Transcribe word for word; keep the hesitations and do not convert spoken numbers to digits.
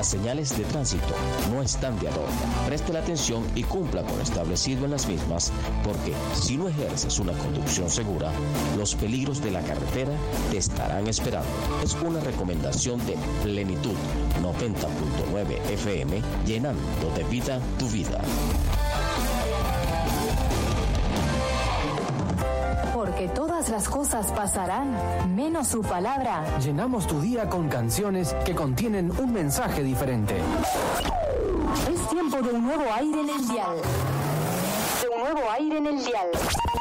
Las señales de tránsito no están de adorno. Preste la atención y cumpla con lo establecido en las mismas, porque si no ejerces una conducción segura, los peligros de la carretera te estarán esperando. Es una recomendación de Plenitud noventa punto nueve F M, llenando de vida tu vida. Porque todas las cosas pasarán, menos su palabra. Llenamos tu día con canciones que contienen un mensaje diferente. Es tiempo de un nuevo aire en el dial. De un nuevo aire en el dial.